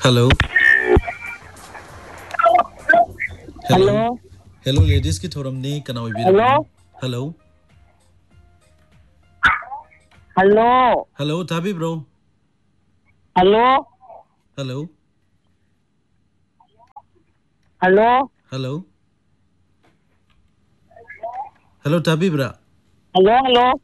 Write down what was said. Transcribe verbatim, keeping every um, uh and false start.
hello hello hello hello ladies की थोरमनि कना hello ओइबिरबनो hello hello hello ताबिब्रो hello hello hello hello hello ताबिब्रा hello hello